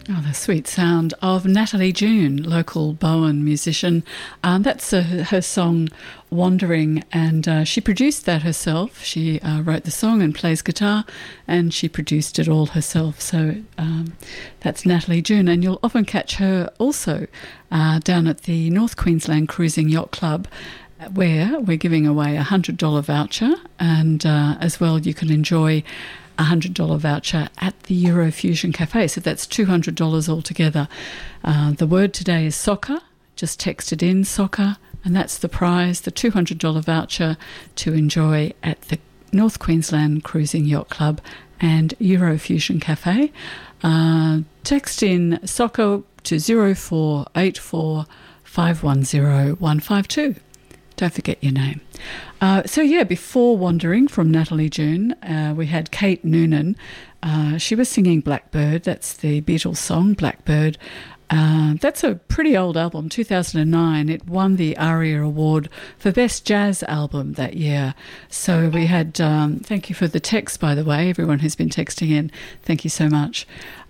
Oh, the sweet sound of Natalie June, local Bowen musician. That's her song Wandering, and she produced that herself. She wrote the song and plays guitar, and she produced it all herself. So that's Natalie June, and you'll often catch her also down at the North Queensland Cruising Yacht Club, where we're giving away a $100 voucher, and as well you can enjoy a $100 voucher at the Eurofusion Cafe. So that's $200 altogether. The word today is soccer. Just text it in, soccer, and that's the prize, the $200 voucher to enjoy at the North Queensland Cruising Yacht Club and Eurofusion Cafe. Text in soccer to 0484 510 152. Don't forget your name. Before Wandering from Natalie June, we had Kate Noonan. She was singing Blackbird. That's the Beatles song, Blackbird. That's a pretty old album, 2009. It won the ARIA Award for Best Jazz Album that year. So we had, thank you for the text, by the way, everyone who's been texting in. Thank you so much.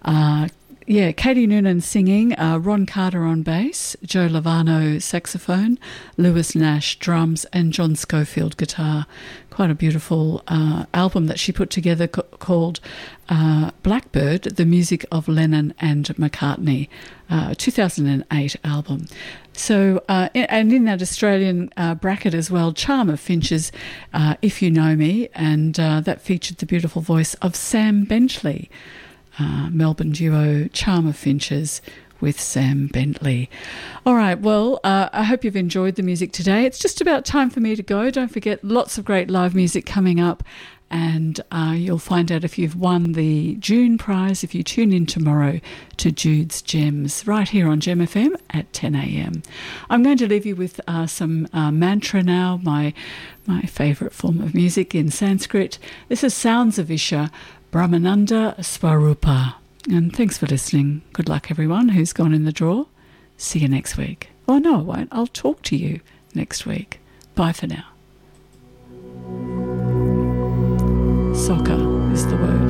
Katie Noonan singing, Ron Carter on bass, Joe Lovano saxophone, Lewis Nash drums, and John Schofield guitar. Quite a beautiful album that she put together called Blackbird, the music of Lennon and McCartney, 2008 album. So, and in that Australian bracket as well, Charmer Finches, If You Know Me, and that featured the beautiful voice of Sam Bentley. Melbourne duo Charmer Finches with Sam Bentley. All right, well, I hope you've enjoyed the music today. It's just about time for me to go. Don't forget, lots of great live music coming up, and you'll find out if you've won the June prize if you tune in tomorrow to Jude's Gems right here on Gem FM at 10 a.m. I'm going to leave you with some mantra now, my favourite form of music in Sanskrit. This is Sounds of Isha, Brahmananda Swarupa. And thanks for listening. Good luck, everyone who's gone in the draw. See you next week. Oh, no, I won't. I'll talk to you next week. Bye for now. Soccer is the word.